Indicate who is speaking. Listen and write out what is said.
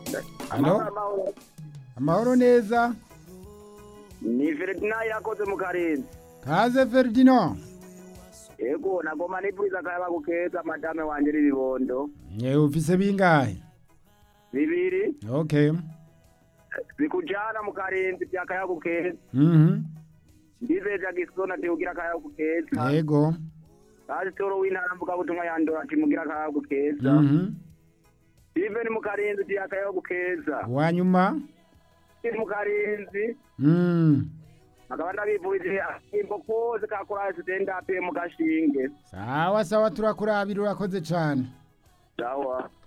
Speaker 1: Halo?
Speaker 2: Amahoro.
Speaker 1: Amahoro neza.
Speaker 2: Ni Ferdinand yakoze mu Karinzi.
Speaker 1: Kaze Ferdinand.
Speaker 2: Yego nagoma nipuriza kayaba gukeza madame wanje ribibondo.
Speaker 1: Ufise bingahe?
Speaker 2: Bibiri.
Speaker 1: Okay.
Speaker 2: Bikujana mu Karinzi byakaya gukeza. Ndizeja gisona tiugira kaya gukeza.
Speaker 1: Yego.
Speaker 2: Kandi toro w'intara mvuga butumwa yandora ati mugira kaya gukeza. Even mu Karinzi byakaya gukeza.
Speaker 1: Wanyuma?
Speaker 2: Mu Karinzi. Akaba ndabivuje imbo koze kakora stand up mu Gashinge.
Speaker 1: Sawa sawa turakurabira urakoze cyane.
Speaker 2: Sawa.